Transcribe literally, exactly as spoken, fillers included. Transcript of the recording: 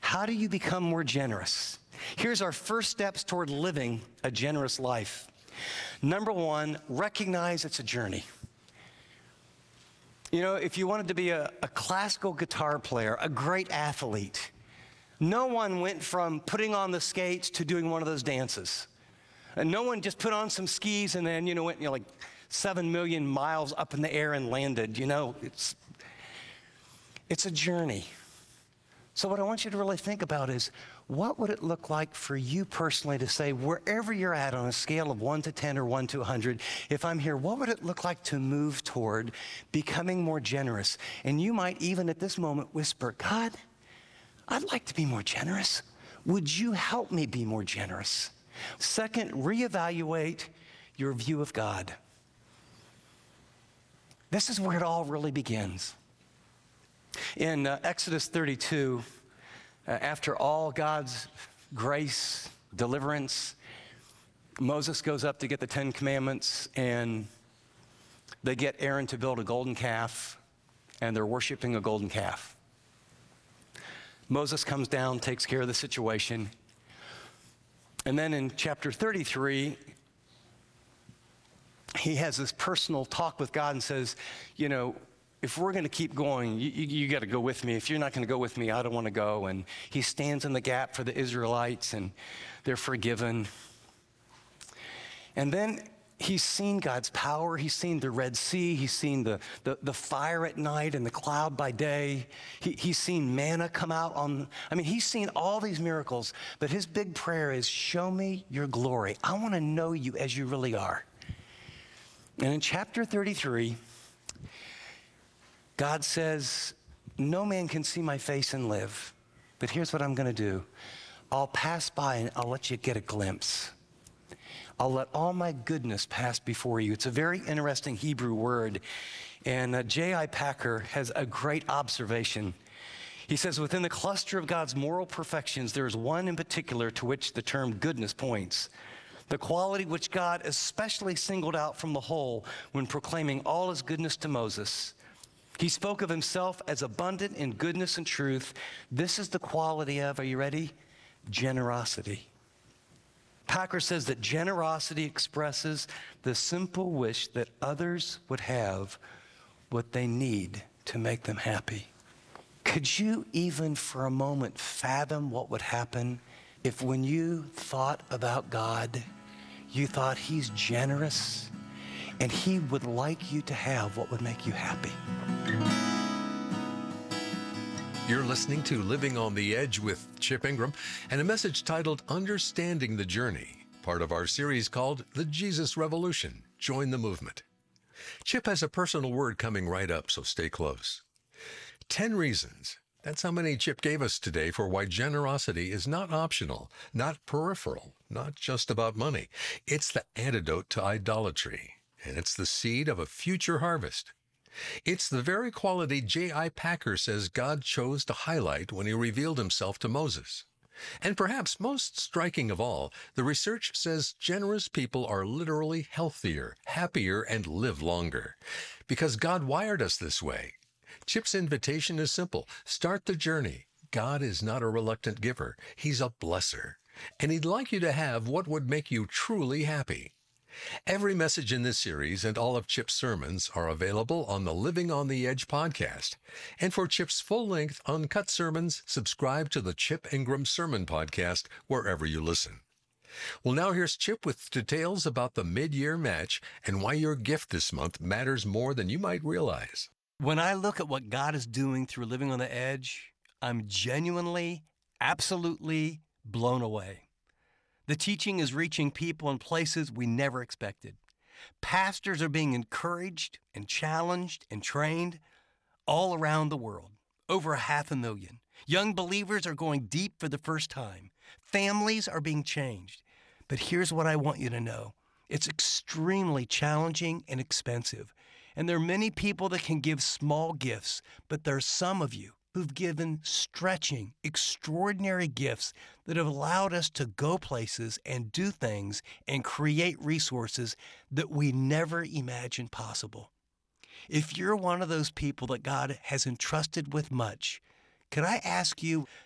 How do you become more generous? Here's our first steps toward living a generous life. Number one, recognize it's a journey. You know, if you wanted to be a, a classical guitar player, a great athlete, no one went from putting on the skates to doing one of those dances. And no one just put on some skis and then, you know, went, you know, like seven million miles up in the air and landed. You know, it's, it's a journey. So what I want you to really think about is, what would it look like for you personally to say, wherever you're at on a scale of one to ten or one to one hundred, if I'm here, what would it look like to move toward becoming more generous? And you might even at this moment whisper, God, I'd like to be more generous. Would you help me be more generous? Second, reevaluate your view of God. This is where it all really begins. In uh, Exodus thirty-two, uh, after all God's grace, deliverance, Moses goes up to get the Ten Commandments, and they get Aaron to build a golden calf, and they're worshiping a golden calf. Moses comes down, takes care of the situation. And then in chapter thirty-three, he has this personal talk with God and says, you know, if we're going to keep going, you, you, you got to go with me. If you're not going to go with me, I don't want to go. And he stands in the gap for the Israelites, and they're forgiven. And then he's seen God's power. He's seen the Red Sea. He's seen the, the, the fire at night and the cloud by day. He, he's seen manna come out on, I mean, he's seen all these miracles. But his big prayer is, show me your glory. I want to know you as you really are. And in chapter thirty-three, God says, no man can see my face and live, but here's what I'm going to do. I'll pass by and I'll let you get a glimpse. I'll let all my goodness pass before you. It's a very interesting Hebrew word, and uh, J I Packer has a great observation. He says, within the cluster of God's moral perfections, there is one in particular to which the term goodness points. The quality which God especially singled out from the whole when proclaiming all his goodness to Moses. He spoke of himself as abundant in goodness and truth. This is the quality of, are you ready? Generosity. Packer says that generosity expresses the simple wish that others would have what they need to make them happy. Could you even for a moment fathom what would happen if when you thought about God, you thought he's generous and he would like you to have what would make you happy? You're listening to Living on the Edge with Chip Ingram and a message titled Understanding the Journey, part of our series called The Jesus Revolution. Join the movement. Chip has a personal word coming right up, so stay close. Ten reasons. That's how many Chip gave us today for why generosity is not optional, not peripheral, not just about money. It's the antidote to idolatry, and it's the seed of a future harvest. It's the very quality J I Packer says God chose to highlight when he revealed himself to Moses. And perhaps most striking of all, the research says generous people are literally healthier, happier, and live longer. Because God wired us this way. Chip's invitation is simple. Start the journey. God is not a reluctant giver. He's a blesser. And he'd like you to have what would make you truly happy. Every message in this series and all of Chip's sermons are available on the Living on the Edge podcast. And for Chip's full-length, uncut sermons, subscribe to the Chip Ingram Sermon Podcast wherever you listen. Well, now here's Chip with details about the mid-year match and why your gift this month matters more than you might realize. When I look at what God is doing through Living on the Edge, I'm genuinely, absolutely blown away. The teaching is reaching people in places we never expected. Pastors are being encouraged and challenged and trained all around the world, over a half a million. Young believers are going deep for the first time. Families are being changed. But here's what I want you to know. It's extremely challenging and expensive. And there are many people that can give small gifts, but there are some of you who've given stretching, extraordinary gifts that have allowed us to go places and do things and create resources that we never imagined possible. If you're one of those people that God has entrusted with much, could I ask you,